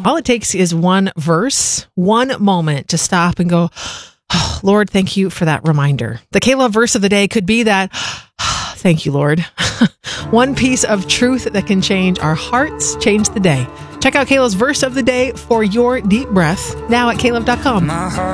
All it takes is one verse, one moment to stop and go, oh, Lord, thank you for that reminder. The K-Love verse of the day could be that, thank you, Lord. One piece of truth that can change our hearts, change the day. Check out K-Love's verse of the day for your deep breath now at klove.com. My heart